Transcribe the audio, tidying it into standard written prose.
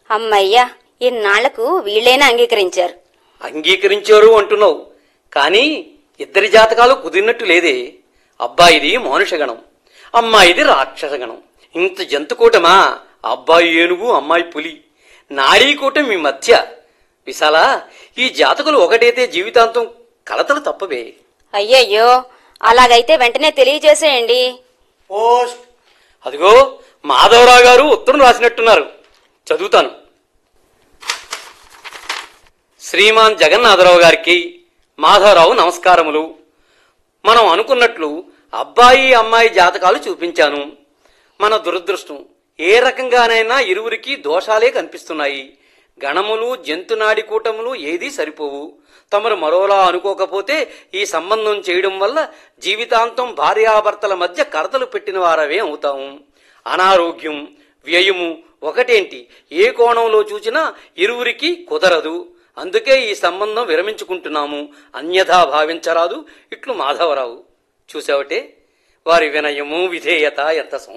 అమ్మయ్యా, ఇన్నాళ్లకు వీళ్ళైనా అంగీకరించారు. అంగీకరించారు అంటున్నావు, కానీ ఇద్దరి జాతకాలు కుదిరినట్టు లేదే. అబ్బాయిది మానుషగణం, అమ్మాయిది రాక్షసగణం. ఇంత జంతుకూటమా? అబ్బాయి ఏనుగు, అమ్మాయి పులి. నాడీకూటం మీ మధ్య. విశాల, ఈ జాతకులు ఒకటైతే జీవితాంతం కలతలు తప్పవే. అయ్యయ్యో, అలాగైతే వెంటనే తెలియజేసేయండి. పోస్ట్. అదిగో మాధవరావు గారు ఉత్తరం రాసినట్టున్నారు, చదువుతాను. శ్రీమాన్ జగన్నాథరావు గారికి మాధవరావు నమస్కారములు. మనం అనుకున్నట్లు అబ్బాయి అమ్మాయి జాతకాలు చూపించాను. మన దురదృష్టం, ఏ రకంగానైనా ఇరువురికి దోషాలే కనిపిస్తున్నాయి. గణములు, జంతునాడి కూటములు ఏదీ సరిపోవు. తమరు మరోలా అనుకోకపోతే ఈ సంబంధం చేయడం వల్ల జీవితాంతం భార్యాభర్తల మధ్య కరతలు పెట్టిన వారవే అవుతాము. అనారోగ్యం, వ్యయము ఒకటేంటి, ఏ కోణంలో చూసినా ఇరువురికి కుదరదు. అందుకే ఈ సంబంధం విరమించుకుంటున్నాము, అన్యథా భావించరాదు. ఇట్లు మాధవరావు. చూసావటే వారి వినయము, విధేయత ఎంత